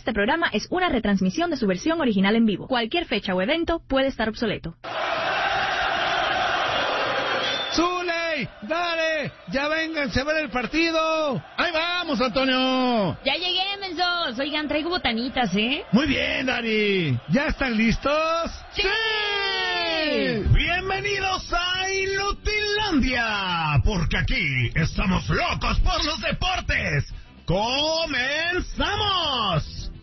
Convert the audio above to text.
Este programa es una retransmisión de su versión original en vivo. Cualquier fecha o evento puede estar obsoleto. ¡Zuley! ¡Dale! ¡Ya vénganse a ver el partido! ¡Ahí vamos, Antonio! Ya llegué, mensos. Oigan, traigo botanitas, ¿eh? Muy bien, Dani. ¿Ya están listos? ¡Sí! Bienvenidos a Inutilandia, porque aquí estamos locos por los deportes. ¡Comenzamos!